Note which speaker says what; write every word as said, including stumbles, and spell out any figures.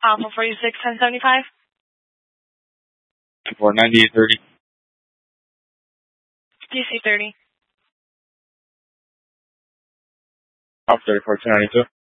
Speaker 1: Alpha forty-six ten seventy-five.
Speaker 2: four ninety-eight thirty.
Speaker 1: D C thirty.
Speaker 2: Alpha thirty-four two ninety-two.